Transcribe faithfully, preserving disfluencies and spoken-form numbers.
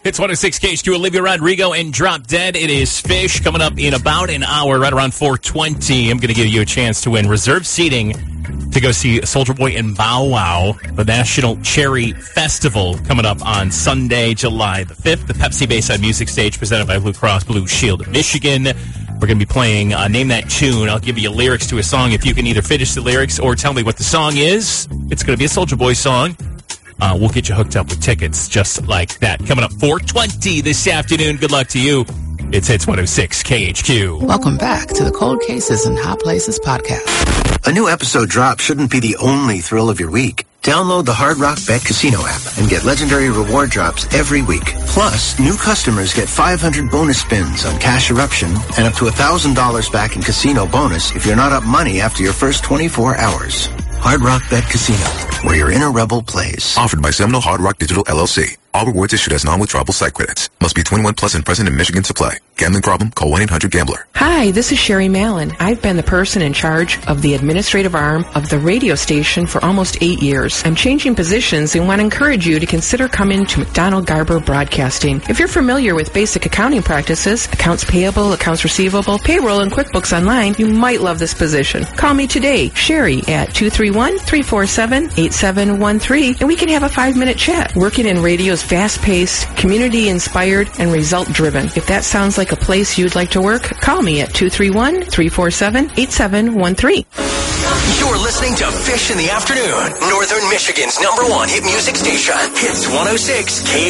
It's one oh six K H Q, Olivia Rodrigo and Drop Dead. It is Fish coming up in about an hour, right around four twenty. I'm going to give you a chance to win reserved seating to go see Soulja Boy and Bow Wow, the National Cherry Festival coming up on Sunday, July the fifth. The Pepsi Bayside Music Stage presented by Blue Cross Blue Shield of Michigan. We're going to be playing uh, Name That Tune. I'll give you lyrics to a song. If you can either finish the lyrics or tell me what the song is, it's going to be a Soulja Boy song. Uh, we'll get you hooked up with tickets just like that. Coming up four twenty this afternoon. Good luck to you. It's Hits one oh six K H Q. Welcome back to the Cold Cases and Hot Places podcast. A new episode drop shouldn't be the only thrill of your week. Download the Hard Rock Bet Casino app and get legendary reward drops every week. Plus, new customers get five hundred bonus spins on Cash Eruption and up to one thousand dollars back in casino bonus if you're not up money after your first twenty-four hours. Hard Rock Bet Casino, where your inner rebel plays. Offered by Seminole Hard Rock Digital L L C. All rewards issued as non-withdrawable site credits. Must be twenty-one plus and present in Michigan to play. Gambling problem? Call one eight hundred gambler. Hi, this is Sherry Mallon. I've been the person in charge of the administrative arm of the radio station for almost eight years. I'm changing positions and want to encourage you to consider coming to McDonald Garber Broadcasting. If you're familiar with basic accounting practices, accounts payable, accounts receivable, payroll, and QuickBooks Online, you might love this position. Call me today, Sherry, at two three one, three four seven, eight seven one three, and we can have a five-minute chat. Working in radio's fast-paced, community-inspired, and result-driven. If that sounds like a place you'd like to work, call me at two three one, three four seven, eight seven one three. You're listening to Fish in the Afternoon, Northern Michigan's number one hit music station. Hits one oh six K